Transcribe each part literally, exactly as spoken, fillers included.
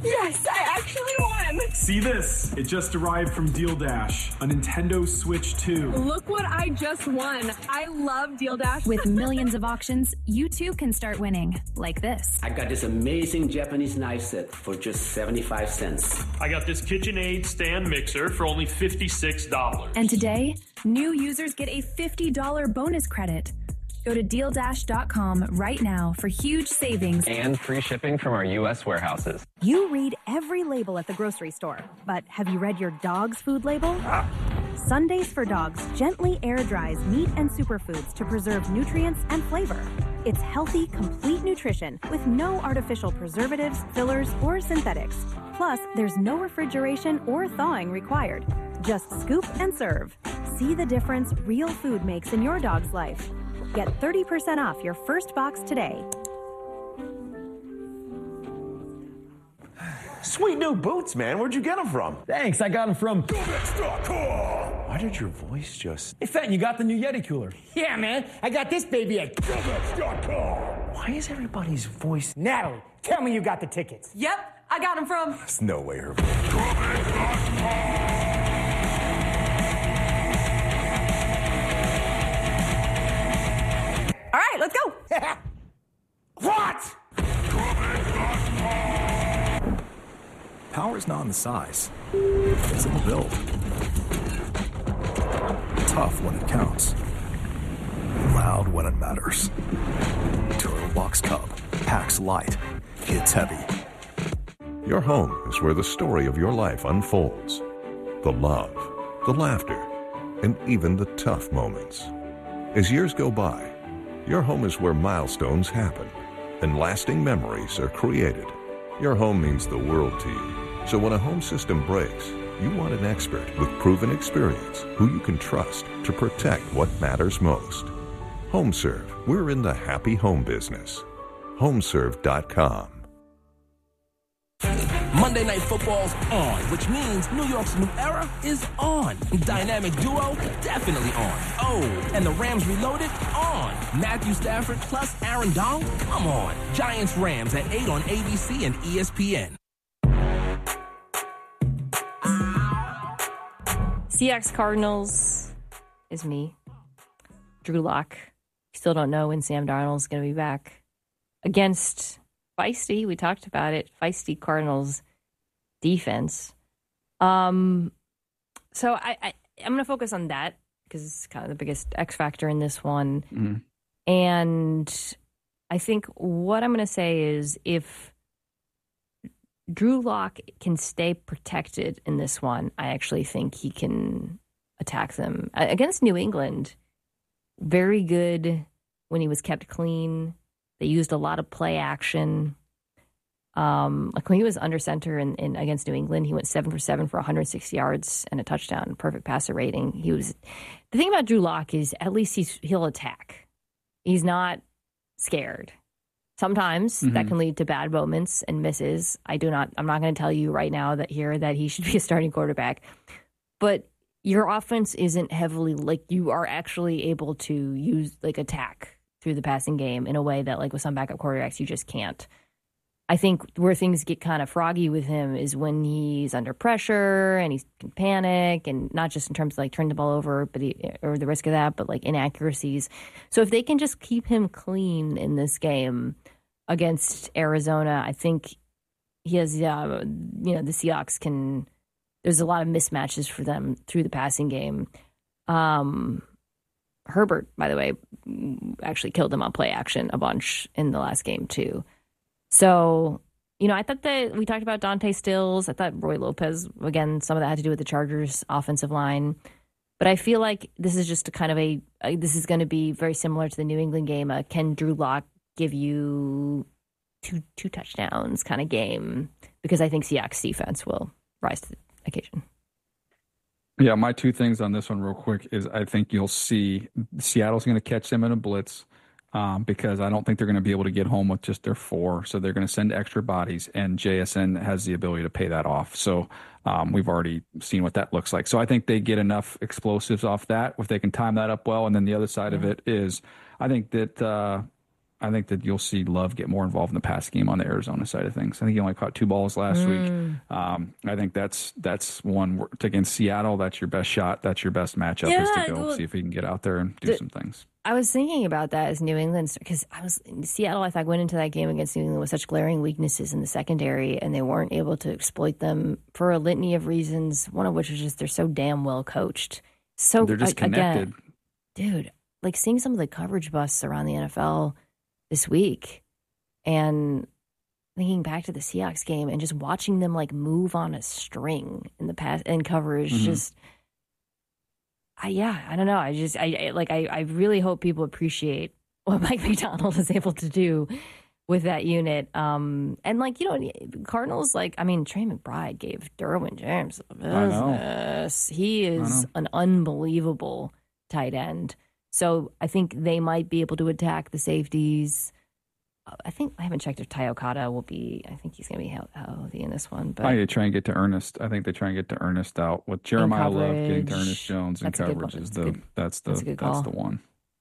Yes, I actually won. See this? It just arrived from Deal Dash, a Nintendo Switch two. Look what I just won. I love Deal Dash. With millions of auctions, you too can start winning, like this. I got this amazing Japanese knife set for just seventy-five cents. I got this KitchenAid stand mixer for only fifty-six dollars. And today, new users get a fifty dollars bonus credit. Go to deal dash dot com right now for huge savings and free shipping from our U S warehouses. You read every label at the grocery store, but have you read your dog's food label? Ah. Sundays for Dogs gently air dries meat and superfoods to preserve nutrients and flavor. It's healthy, complete nutrition with no artificial preservatives, fillers, or synthetics. Plus, there's no refrigeration or thawing required. Just scoop and serve. See the difference real food makes in your dog's life. Get thirty percent off your first box today. Sweet new boots, man. Where'd you get them from? Thanks, I got them from Govex dot com. Why did your voice just... Hey, Fenton, you got the new Yeti cooler. Yeah, man. I got this baby at Govex dot com. Why is everybody's voice... Natalie, tell me you got the tickets. Yep, I got them from... There's no way her voice... Govex dot com. All right, let's go. What? Power's not in the size. It's in the build. Tough when it counts. Loud when it matters. Turtle Box Cub. Packs light. Hits heavy. Your home is where the story of your life unfolds. The love, the laughter, and even the tough moments. As years go by, your home is where milestones happen and lasting memories are created. Your home means the world to you. So when a home system breaks, you want an expert with proven experience who you can trust to protect what matters most. HomeServe, we're in the happy home business. home serve dot com. Monday Night Football's on, which means New York's new era is on. Dynamic duo, definitely on. Oh, and the Rams Reloaded, on. Matthew Stafford plus Aaron Donald, come on. Giants-Rams at eight on A B C and E S P N. Seahawks Cardinals is me. Drew Lock. Still don't know when Sam Darnold's going to be back. Against feisty, we talked about it, feisty Cardinals defense. Um, so I, I, I'm going to focus on that because it's kind of the biggest X factor in this one. Mm-hmm. And I think what I'm going to say is if Drew Lock can stay protected in this one, I actually think he can attack them. Against New England, very good when he was kept clean. They used a lot of play action. Um, like when he was under center in, in against New England, he went seven for seven for one hundred sixty yards and a touchdown, perfect passer rating. He was the thing about Drew Lock is at least he's he'll attack. He's not scared. Sometimes mm-hmm. that can lead to bad moments and misses. I do not. I'm not going to tell you right now that here that he should be a starting quarterback, but your offense isn't heavily like you are actually able to use like attack through the passing game in a way that like with some backup quarterbacks you just can't. I think where things get kind of froggy with him is when he's under pressure and he can panic, and not just in terms of like turning the ball over, but he, or the risk of that, but like inaccuracies. So if they can just keep him clean in this game against Arizona, I think he has, uh, you know, the Seahawks can. There's a lot of mismatches for them through the passing game. Um, Herbert, by the way, actually killed them on play action a bunch in the last game too. So, you know, I thought that we talked about Dante Stills. I thought Roy Lopez, again, some of that had to do with the Chargers offensive line. But I feel like this is just a kind of a, a this is going to be very similar to the New England game. Uh, can Drew Lock give you two two touchdowns kind of game? Because I think Seahawks defense will rise to the occasion. Yeah, my two things on this one real quick is I think you'll see Seattle's going to catch them in a blitz. Um, because I don't think they're going to be able to get home with just their four. So they're going to send extra bodies, and J S N has the ability to pay that off. So um, we've already seen what that looks like. So I think they get enough explosives off that if they can time that up well. And then the other side of it is I think that uh, I think that you'll see Love get more involved in the pass game on the Arizona side of things. I think he only caught two balls last Mm. week. Um, I think that's that's one where, against Seattle. That's your best shot. That's your best matchup Yeah, is to go well, see if he can get out there and do the- some things. I was thinking about that as New England, because I was in Seattle. I thought went into that game against New England with such glaring weaknesses in the secondary, and they weren't able to exploit them for a litany of reasons. One of which was just they're so damn well coached. So They're just a- again, connected. dude, like seeing some of the coverage busts around the N F L this week, and thinking back to the Seahawks game and just watching them like move on a string in the pass and coverage, Mhm. just. I, yeah, I don't know. I just, I, I like, I, I really hope people appreciate what Mike McDonald is able to do with that unit. Um, and like, you know, Cardinals, like, I mean, Trey McBride gave Derwin James the business. He is an unbelievable tight end. So I think they might be able to attack the safeties. I think I haven't checked if Ty Okada will be. I think he's going to be healthy in this one. But I they try and get to Ernest. I think they try and get to Ernest out with Jeremiah Love getting to Ernest Jones and That's a good coverage one. is That's a the good- that's the that's a good that's call. the one.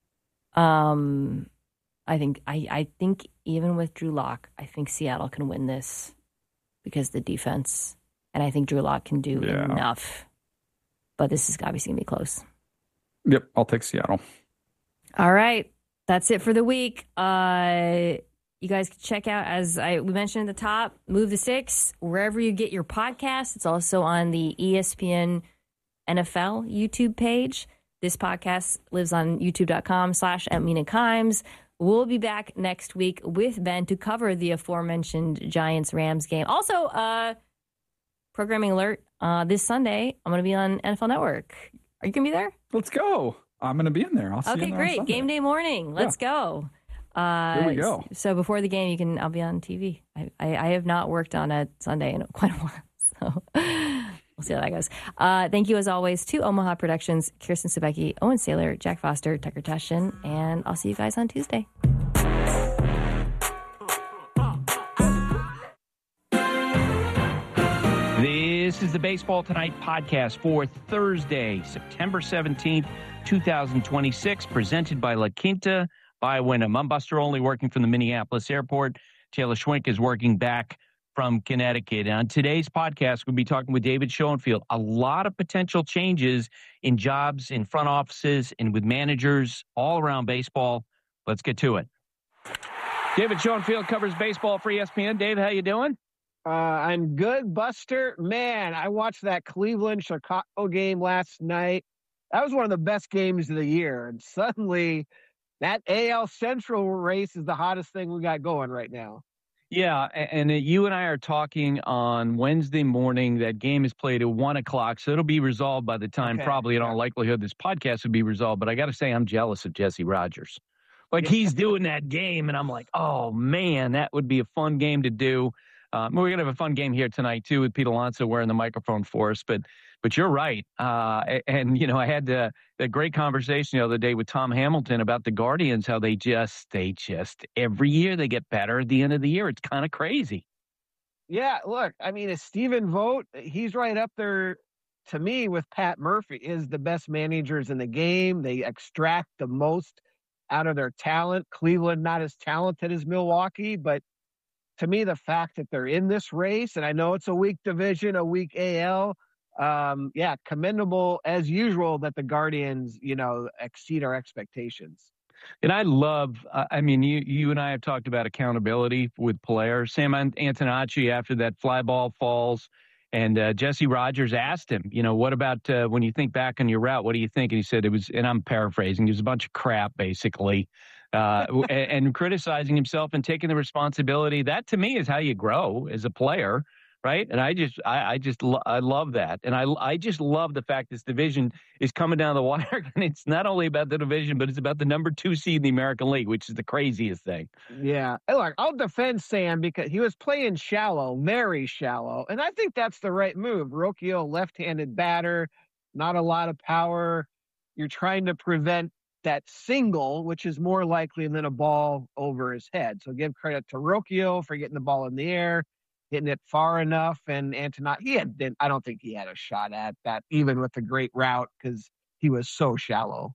Um, I think I, I think even with Drew Lock, I think Seattle can win this because of the defense, and I think Drew Lock can do Yeah. enough. But this is obviously gonna be close. Yep, I'll take Seattle. All right, that's it for the week. Uh, you guys can check out, as I we mentioned at the top, Move the Sticks wherever you get your podcasts. It's also on the E S P N N F L YouTube page. This podcast lives on youtube.com slash at Mina Kimes. We'll be back next week with Ben to cover the aforementioned Giants-Rams game. Also, uh, programming alert, uh, this Sunday, I'm going to be on N F L Network. Are you going to be there? Let's go. I'm going to be in there. I'll see you Okay, in there on great. Sunday. Game day morning. Let's go. Uh, Here we go. So before the game, you can. I'll be on T V. I, I, I have not worked on a Sunday in quite a while, so we'll see how that goes. Uh, thank you as always to Omaha Productions, Kirsten Sebecki, Owen Saylor, Jack Foster, Tucker Tashin, and I'll see you guys on Tuesday. This is the Baseball Tonight podcast for Thursday, September seventeenth, twenty twenty-six, presented by La Quinta by Wyndham. I'm Buster Olney, working from the Minneapolis airport. Taylor Schwenk is working back from Connecticut. On today's podcast, we'll be talking with David Schoenfield. A lot of potential changes in jobs, in front offices, and with managers all around baseball. Let's get to it. David Schoenfield covers baseball for E S P N. Dave, how you doing? Uh, I'm good, Buster. Man, I watched that Cleveland-Chicago game last night. That was one of the best games of the year. And suddenly, that A L Central race is the hottest thing we got going right now. Yeah, and you and I are talking on Wednesday morning. That game is played at one o'clock, so it'll be resolved by the time, Okay. probably in all likelihood, this podcast will be resolved. But I got to say, I'm jealous of Jesse Rogers. Like, he's doing that game, and I'm like, oh, man, that would be a fun game to do. Um, we're going to have a fun game here tonight, too, with Pete Alonso wearing the microphone for us. But but you're right. Uh, and, and, you know, I had a, a great conversation the other day with Tom Hamilton about the Guardians, how they just, they just, every year they get better at the end of the year. It's kind of crazy. Yeah, look, I mean, it's Stephen Vogt. He's right up there, to me, with Pat Murphy, is the best managers in the game. They extract the most out of their talent. Cleveland, not as talented as Milwaukee, but to me, the fact that they're in this race, and I know it's a weak division, a weak A L, um, yeah, commendable as usual that the Guardians, you know, exceed our expectations. And I love, uh, I mean, you you and I have talked about accountability with players. Sam Antonacci, after that fly ball falls, and uh, Jesse Rogers asked him, you know, what about uh, when you think back on your route, what do you think? And he said it was, and I'm paraphrasing, it was a bunch of crap, basically. Uh, and, and criticizing himself and taking the responsibility. That to me is how you grow as a player, right? And I just, I, I just, lo- I love that, and I, I just love the fact this division is coming down the wire, and it's not only about the division, but it's about the number two seed in the American League, which is the craziest thing. Yeah, hey, look, I'll defend Sam because he was playing shallow, very shallow, and I think that's the right move. Rocchio, left-handed batter, not a lot of power. You're trying to prevent that single, which is more likely than a ball over his head. So give credit to Rocchio for getting the ball in the air, hitting it far enough. And Antonacci, he had, I don't think he had a shot at that, even with the great route, because he was so shallow.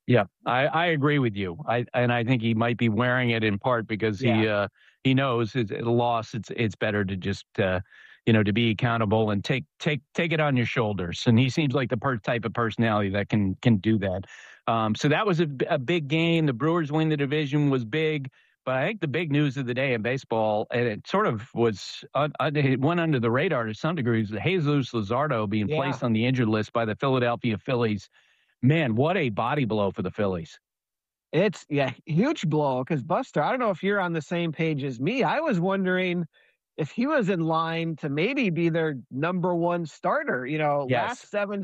Yeah, I, I agree with you. I and I think he might be wearing it in part because yeah. he uh, he knows it's a loss. It's it's better to just uh, you know to be accountable and take take take it on your shoulders. And he seems like the per- type of personality that can can do that. Um, so that was a, a big game. The Brewers win the division was big. But I think the big news of the day in baseball, and it sort of was, uh, it went under the radar to some degree, is Jesus Luzardo being yeah. placed on the injured list by the Philadelphia Phillies. Man, what a body blow for the Phillies. It's, yeah, huge blow. Because, Buster, I don't know if you're on the same page as me. I was wondering if he was in line to maybe be their number one starter. You know, yes. last seven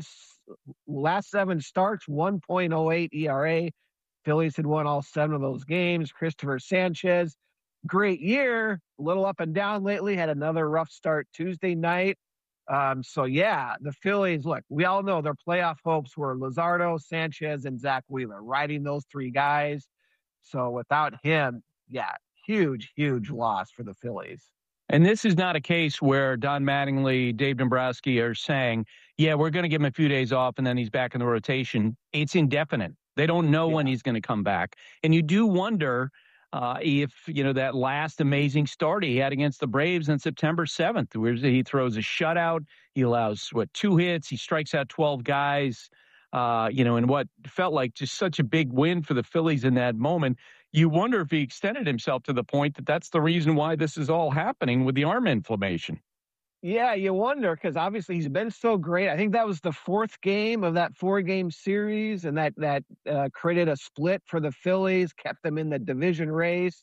last seven starts, one point oh eight E R A. Phillies had won all seven of those games. Christopher Sanchez, great year, a little up and down lately, had another rough start Tuesday night. Um, so, yeah, the Phillies, look, we all know their playoff hopes were Luzardo, Sanchez, and Zach Wheeler, riding those three guys. So without him, yeah, huge, huge loss for the Phillies. And this is not a case where Don Mattingly, Dave Dombrowski are saying, yeah, we're going to give him a few days off and then he's back in the rotation. It's indefinite. They don't know yeah. when he's going to come back. And you do wonder uh, if, you know, that last amazing start he had against the Braves on September seventh, where he throws a shutout, he allows, what, two hits, he strikes out twelve guys, uh, you know, and what felt like just such a big win for the Phillies in that moment. You wonder if he extended himself to the point that that's the reason why this is all happening with the arm inflammation. Yeah, you wonder, because obviously he's been so great. I think that was the fourth game of that four-game series, and that that uh, created a split for the Phillies, kept them in the division race.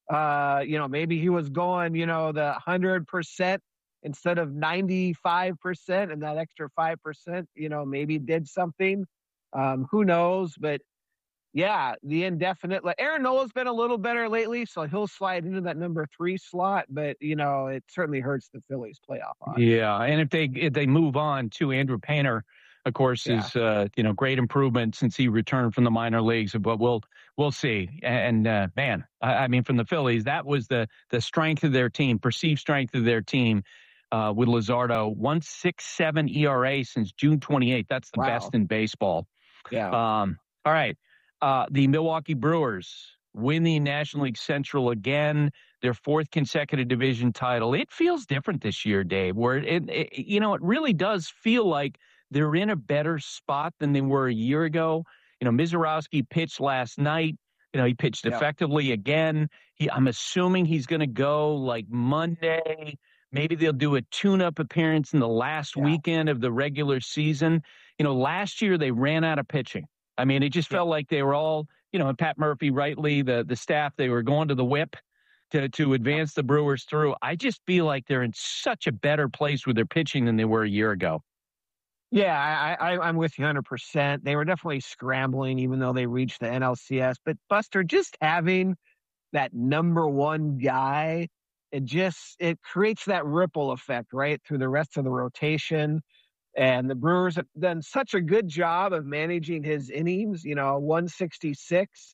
Uh, you know, maybe he was going, you know, the one hundred percent instead of ninety-five percent, and that extra five percent, you know, maybe did something. Um, who knows? But, yeah, the indefinite. Like Aaron Nola's been a little better lately, so he'll slide into that number three slot. But you know, it certainly hurts the Phillies' playoff odds. Yeah, and if they if they move on to Andrew Painter, of course, yeah. is uh, you know great improvement since he returned from the minor leagues. But we'll we'll see. And uh, man, I, I mean, from the Phillies, that was the the strength of their team, perceived strength of their team. Uh, with Luzardo, one point six seven E R A since June twenty-eighth. That's the wow. best in baseball. Yeah. Um. All right. Uh, the Milwaukee Brewers win the National League Central again, their fourth consecutive division title. It feels different this year, Dave, where it, it, you know, it really does feel like they're in a better spot than they were a year ago. You know, Mizorowski pitched last night. You know, he pitched yeah. effectively again. He, I'm assuming he's going to go like Monday. Maybe they'll do a tune-up appearance in the last yeah. weekend of the regular season. You know, last year they ran out of pitching. I mean, it just felt like they were all, you know, and Pat Murphy, rightly, the the staff, they were going to the whip to, to advance the Brewers through. I just feel like they're in such a better place with their pitching than they were a year ago. Yeah, I, I, I'm with you one hundred percent. They were definitely scrambling, even though they reached the N L C S. But, Buster, just having that number one guy, it just it creates that ripple effect, right, through the rest of the rotation. And the Brewers have done such a good job of managing his innings, you know, one sixty-six,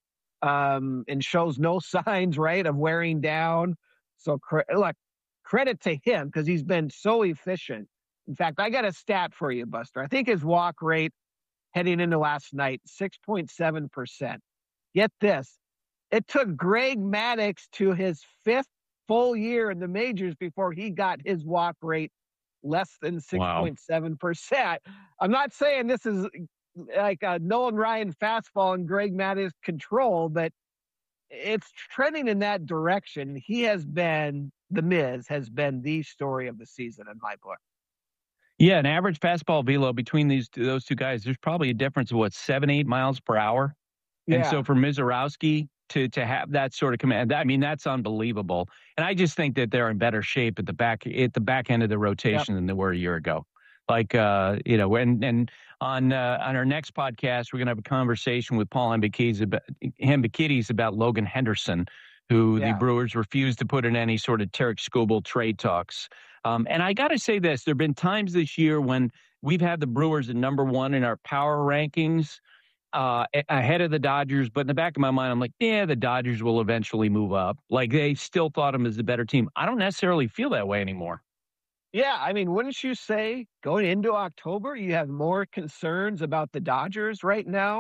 um, and shows no signs, right, of wearing down. So, look, credit to him because he's been so efficient. In fact, I got a stat for you, Buster. I think his walk rate heading into last night, six point seven percent. Get this. It took Greg Maddux to his fifth full year in the majors before he got his walk rate less than six point seven percent. Wow. I'm not saying this is like a Nolan Ryan fastball in Greg Maddux control, but it's trending in that direction. He has been, the Miz has been the story of the season in my book. Yeah, an average fastball velo between these two, those two guys, there's probably a difference of what, seven, eight miles per hour. Yeah. And so for Mizorowski to to have that sort of command, I mean, that's unbelievable. And I just think that they're in better shape at the back at the back end of the rotation yep. than they were a year ago. Like, uh, you know, and, and on uh, on our next podcast, we're going to have a conversation with Paul Hembekides about, Hembekides about Logan Henderson, who yeah. the Brewers refused to put in any sort of Tarek Skubal trade talks. Um, and I got to say this, there have been times this year when we've had the Brewers at number one in our power rankings uh, ahead of the Dodgers. But in the back of my mind, I'm like, yeah, the Dodgers will eventually move up. Like they still thought them as the better team. I don't necessarily feel that way anymore. Yeah, I mean, wouldn't you say going into October, you have more concerns about the Dodgers right now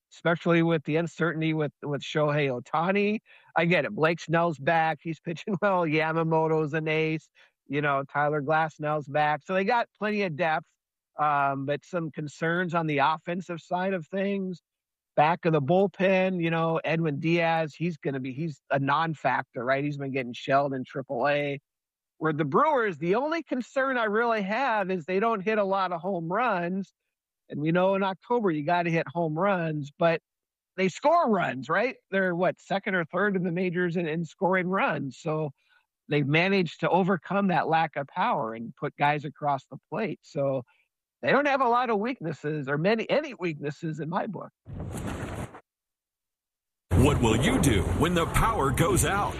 especially with the uncertainty with, with Shohei Ohtani. I get it. Blake Snell's back. He's pitching well. Yamamoto's an ace. You know, Tyler Glasnow's back. So they got plenty of depth, um, but some concerns on the offensive side of things. Back of the bullpen, you know, Edwin Diaz, he's going to be, he's a non-factor, right? He's been getting shelled in triple A. Where the Brewers, the only concern I really have is they don't hit a lot of home runs. And we know in October you got to hit home runs, but they score runs, right? They're what, second or third in the majors in, in scoring runs. So they've managed to overcome that lack of power and put guys across the plate. So they don't have a lot of weaknesses or many, any weaknesses in my book. What will you do when the power goes out?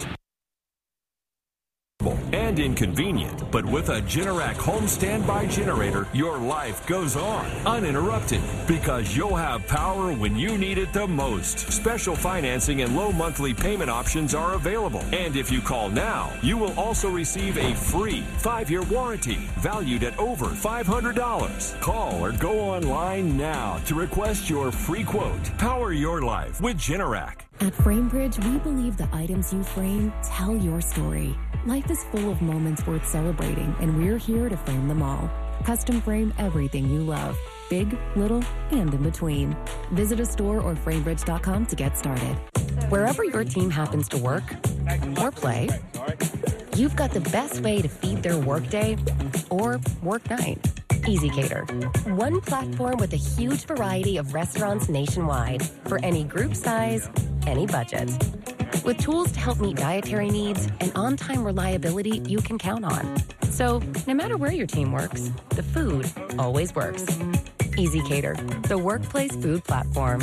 And inconvenient, but with a Generac home standby generator, your life goes on uninterrupted because you'll have power when you need it the most. Special financing and low monthly payment options are available. And if you call now, you will also receive a free five-year warranty valued at over five hundred dollars. Call or go online now to request your free quote. Power your life with Generac. At FrameBridge, we believe the items you frame tell your story. Life is full of moments worth celebrating, and we're here to frame them all. Custom frame everything you love, big, little, and in between. Visit a store or framebridge dot com to get started. Wherever your team happens to work or play, you've got the best way to feed their workday or work night. EasyCater. One platform with a huge variety of restaurants nationwide for any group size, any budget. With tools to help meet dietary needs and on-time reliability you can count on. So, no matter where your team works, the food always works. EasyCater, the workplace food platform.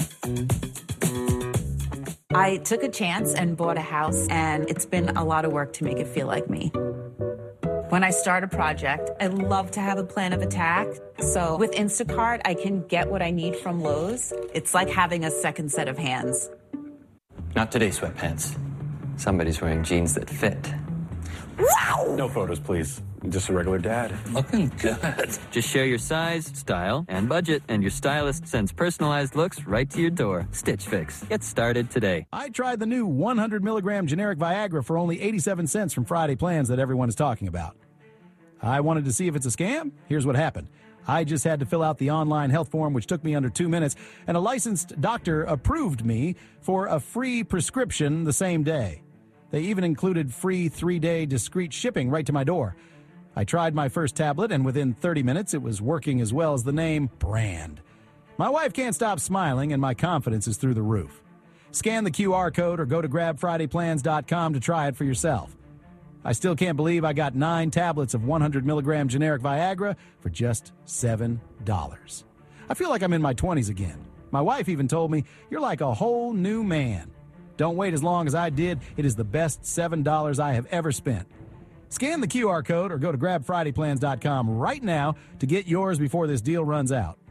I took a chance and bought a house, and it's been a lot of work to make it feel like me. When I start a project, I love to have a plan of attack. So with Instacart, I can get what I need from Lowe's. It's like having a second set of hands. Not today, sweatpants. Somebody's wearing jeans that fit. Wow! No photos, please. Just a regular dad. Looking good. Just share your size, style, and budget, and your stylist sends personalized looks right to your door. Stitch Fix. Get started today. I tried the new one hundred milligram generic Viagra for only eighty-seven cents from Friday Plans that everyone is talking about. I wanted to see if it's a scam. Here's what happened. I just had to fill out the online health form, which took me under two minutes, and a licensed doctor approved me for a free prescription the same day. They even included free three-day discreet shipping right to my door. I tried my first tablet, and within thirty minutes, it was working as well as the name brand. My wife can't stop smiling, and my confidence is through the roof. Scan the Q R code or go to grab friday plans dot com to try it for yourself. I still can't believe I got nine tablets of one hundred milligram generic Viagra for just seven dollars. I feel like I'm in my twenties again. My wife even told me, "You're like a whole new man." Don't wait as long as I did. It is the best seven dollars I have ever spent. Scan the Q R code or go to grab friday plans dot com right now to get yours before this deal runs out.